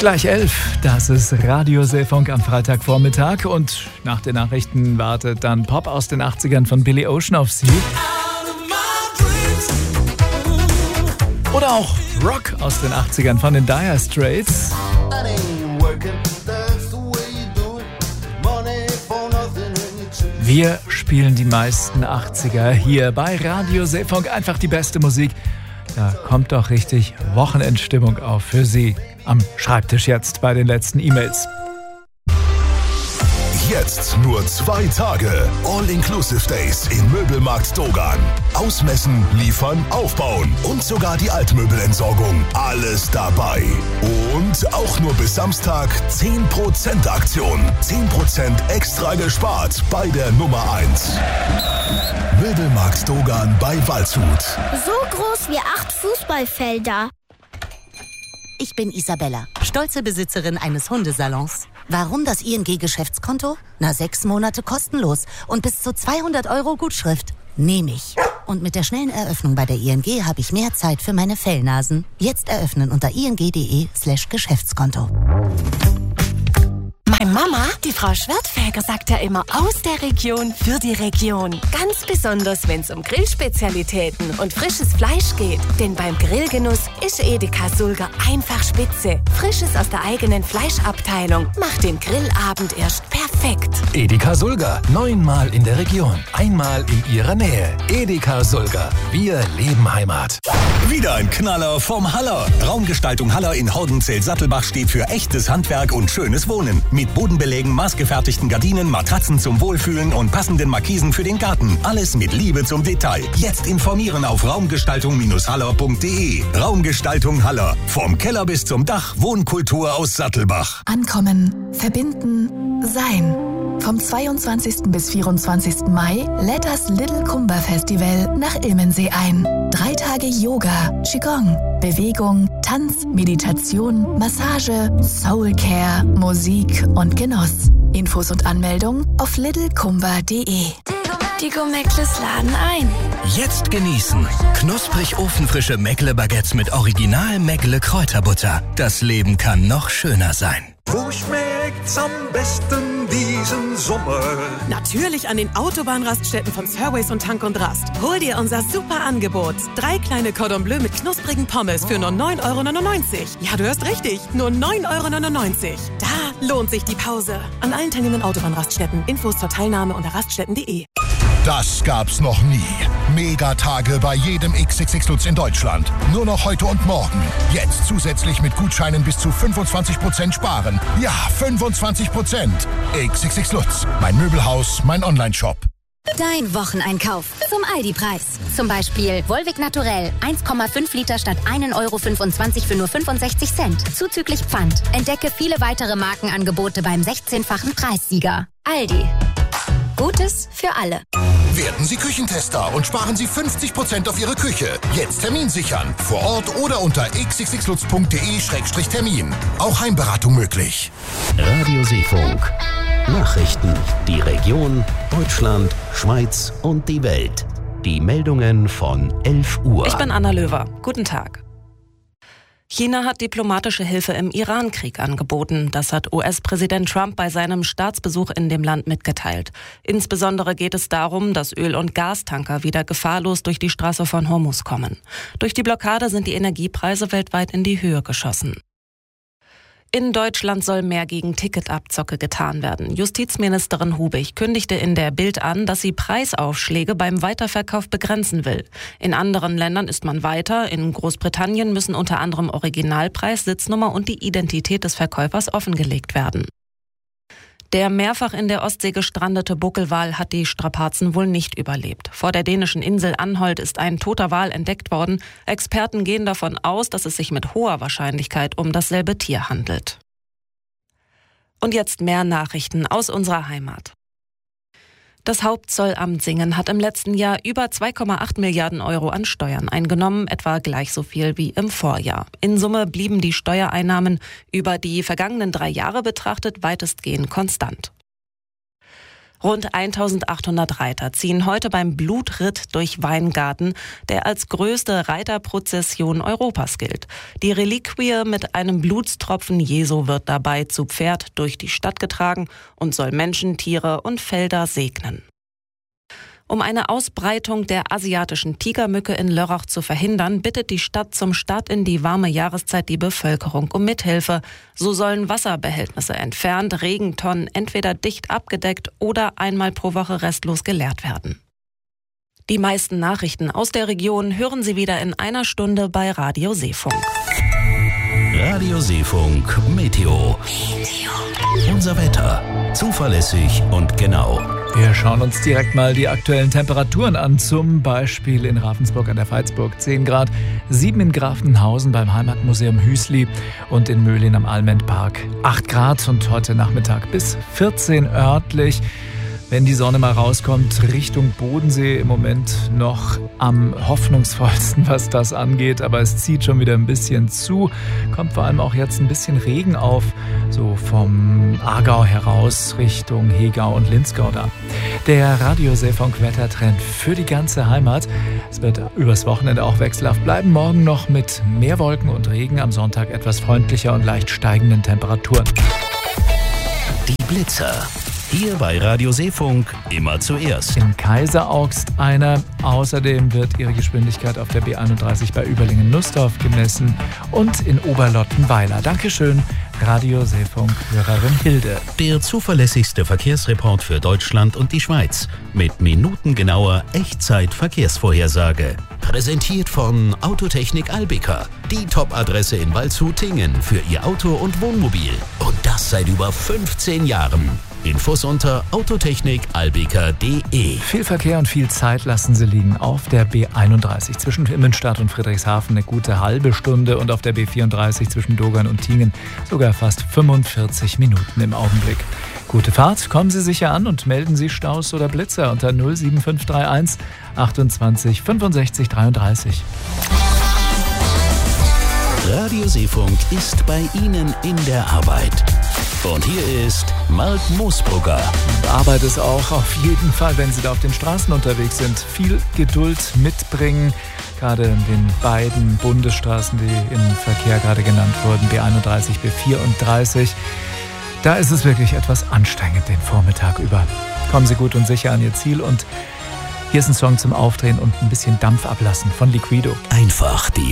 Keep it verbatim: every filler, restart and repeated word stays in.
Gleich elf, das ist Radio Seefunk am Freitagvormittag und nach den Nachrichten wartet dann Pop aus den achtzigern von Billy Ocean auf Sie. Oder auch Rock aus den achtzigern von den Dire Straits. Wir spielen die meisten achtziger hier bei Radio Seefunk. Einfach die beste Musik. Da kommt doch richtig Wochenendstimmung auf für Sie. Am Schreibtisch jetzt bei den letzten E-Mails. Jetzt nur zwei Tage. All-Inclusive Days im Möbelmarkt Dogan. Ausmessen, liefern, aufbauen und sogar die Altmöbelentsorgung. Alles dabei. Und auch nur bis Samstag zehn Prozent Aktion. zehn Prozent extra gespart bei der Nummer eins. Möbelmarkt Dogan bei Waldshut. So groß wie acht Fußballfelder. Ich bin Isabella, stolze Besitzerin eines Hundesalons. Warum das I N G-Geschäftskonto? Na, sechs Monate kostenlos und bis zu zweihundert Euro Gutschrift. Nehme ich. Und mit der schnellen Eröffnung bei der I N G habe ich mehr Zeit für meine Fellnasen. Jetzt eröffnen unter ing.de slash Geschäftskonto. Meine Mama, die Frau Schwertfeger, sagt ja immer aus der Region für die Region. Ganz besonders, wenn es um Grillspezialitäten und frisches Fleisch geht. Denn beim Grillgenuss ist Edeka Sulger einfach spitze. Frisches aus der eigenen Fleischabteilung macht den Grillabend erst perfekt. Edeka Sulger, neunmal in der Region, einmal in Ihrer Nähe. Edeka Sulger, wir leben Heimat. Wieder ein Knaller vom Haller. Raumgestaltung Haller in Hordenzell-Sattelbach steht für echtes Handwerk und schönes Wohnen. Mit Bodenbelägen, maßgefertigten Gardinen, Matratzen zum Wohlfühlen und passenden Markisen für den Garten. Alles mit Liebe zum Detail. Jetzt informieren auf raumgestaltung haller punkt de. Raumgestaltung Haller. Vom Keller bis zum Dach. Wohnkultur aus Sattelbach. Ankommen, verbinden, sein. Vom zweiundzwanzigsten bis vierundzwanzigsten Mai lädt das Little Kumba Festival nach Ilmensee ein. Drei Tage Yoga, Qigong, Bewegung, Tanz, Meditation, Massage, Soulcare, Musik und Genuss. Infos und Anmeldung auf little kumba punkt de. Die Go-Meckles laden ein. Jetzt genießen. Knusprig ofenfrische Meckle-Baguettes mit Original Meckle-Kräuterbutter. Das Leben kann noch schöner sein. Wo schmeckt's am besten diesen Sommer? Natürlich an den Autobahnraststätten von Fairways und Tank und Rast. Hol dir unser super Angebot. Drei kleine Cordon Bleu mit knusprigen Pommes für nur neun Euro neunundneunzig. Ja, du hörst richtig. Nur neun Euro neunundneunzig. Da lohnt sich die Pause. An allen teilnehmenden Autobahnraststätten. Infos zur Teilnahme unter raststätten punkt de. Das gab's noch nie. Megatage bei jedem X X X Lutz in Deutschland. Nur noch heute und morgen. Jetzt zusätzlich mit Gutscheinen bis zu fünfundzwanzig Prozent sparen. Ja, fünfundzwanzig Prozent. X X X Lutz. Mein Möbelhaus, mein Onlineshop. Dein Wocheneinkauf zum Aldi-Preis. Zum Beispiel Volvic Naturell eins Komma fünf Liter statt ein Euro fünfundzwanzig für nur fünfundsechzig Cent. Zuzüglich Pfand. Entdecke viele weitere Markenangebote beim sechzehnfachen Preissieger. Aldi. Gutes für alle. Werden Sie Küchentester und sparen Sie fünfzig Prozent auf Ihre Küche. Jetzt Termin sichern. Vor Ort oder unter x x x lutz punkt de Schrägstrich Termin. Auch Heimberatung möglich. Radio Seefunk. Nachrichten. Die Region, Deutschland, Schweiz und die Welt. Die Meldungen von elf Uhr. Ich bin Anna Löwer. Guten Tag. China hat diplomatische Hilfe im Iran-Krieg angeboten. Das hat U S-Präsident Trump bei seinem Staatsbesuch in dem Land mitgeteilt. Insbesondere geht es darum, dass Öl- und Gastanker wieder gefahrlos durch die Straße von Hormuz kommen. Durch die Blockade sind die Energiepreise weltweit in die Höhe geschossen. In Deutschland soll mehr gegen Ticketabzocke getan werden. Justizministerin Hubig kündigte in der Bild an, dass sie Preisaufschläge beim Weiterverkauf begrenzen will. In anderen Ländern ist man weiter. In Großbritannien müssen unter anderem Originalpreis, Sitznummer und die Identität des Verkäufers offengelegt werden. Der mehrfach in der Ostsee gestrandete Buckelwal hat die Strapazen wohl nicht überlebt. Vor der dänischen Insel Anholt ist ein toter Wal entdeckt worden. Experten gehen davon aus, dass es sich mit hoher Wahrscheinlichkeit um dasselbe Tier handelt. Und jetzt mehr Nachrichten aus unserer Heimat. Das Hauptzollamt Singen hat im letzten Jahr über zwei Komma acht Milliarden Euro an Steuern eingenommen, etwa gleich so viel wie im Vorjahr. In Summe blieben die Steuereinnahmen über die vergangenen drei Jahre betrachtet weitestgehend konstant. Rund eintausendachthundert Reiter ziehen heute beim Blutritt durch Weingarten, der als größte Reiterprozession Europas gilt. Die Reliquie mit einem Blutstropfen Jesu wird dabei zu Pferd durch die Stadt getragen und soll Menschen, Tiere und Felder segnen. Um eine Ausbreitung der asiatischen Tigermücke in Lörrach zu verhindern, bittet die Stadt zum Start in die warme Jahreszeit die Bevölkerung um Mithilfe. So sollen Wasserbehältnisse entfernt, Regentonnen entweder dicht abgedeckt oder einmal pro Woche restlos geleert werden. Die meisten Nachrichten aus der Region hören Sie wieder in einer Stunde bei Radio Seefunk. Radio Seefunk Meteo. Unser Wetter. Zuverlässig und genau. Wir schauen uns direkt mal die aktuellen Temperaturen an. Zum Beispiel in Ravensburg an der Veitsburg zehn Grad, sieben in Grafenhausen beim Heimatmuseum Hüsli und in Möhlin am Almendpark acht Grad und heute Nachmittag bis vierzehn örtlich. Wenn die Sonne mal rauskommt, Richtung Bodensee im Moment noch am hoffnungsvollsten, was das angeht. Aber es zieht schon wieder ein bisschen zu. Kommt vor allem auch jetzt ein bisschen Regen auf, so vom Aargau heraus Richtung Hegau und Linzgau da. Der Radio Seefunk Wettertrend für die ganze Heimat. Es wird übers Wochenende auch wechselhaft bleiben. Morgen noch mit mehr Wolken und Regen. Am Sonntag etwas freundlicher und leicht steigenden Temperaturen. Die Blitzer. Hier bei Radio Seefunk immer zuerst. In Kaiseraugst einer. Außerdem wird ihre Geschwindigkeit auf der B einunddreißig bei Überlingen-Nussdorf gemessen und in Oberlottenweiler. Dankeschön, Radio Seefunk-Hörerin Hilde. Der zuverlässigste Verkehrsreport für Deutschland und die Schweiz mit minutengenauer Echtzeit-Verkehrsvorhersage. Präsentiert von Autotechnik Albica, die Top-Adresse in Waldshut-Tingen für Ihr Auto und Wohnmobil. Und das seit über fünfzehn Jahren. Infos unter autotechnik albica punkt de. Viel Verkehr und viel Zeit lassen Sie liegen auf der B einunddreißig zwischen Immenstadt und Friedrichshafen eine gute halbe Stunde und auf der B vierunddreißig zwischen Dogern und Tingen sogar fast fünfundvierzig Minuten im Augenblick. Gute Fahrt, kommen Sie sicher an und melden Sie Staus oder Blitzer unter null sieben fünf drei eins achtundzwanzig fünfundsechzig dreiunddreißig. Radio Seefunk ist bei Ihnen in der Arbeit. Und hier ist Mark Moosbrugger. Arbeit ist auch auf jeden Fall, wenn Sie da auf den Straßen unterwegs sind. Viel Geduld mitbringen, gerade in den beiden Bundesstraßen, die im Verkehr gerade genannt wurden, B einunddreißig, B vierunddreißig. Da ist es wirklich etwas anstrengend den Vormittag über. Kommen Sie gut und sicher an Ihr Ziel und hier ist ein Song zum Aufdrehen und ein bisschen Dampf ablassen von Liquido. Einfach die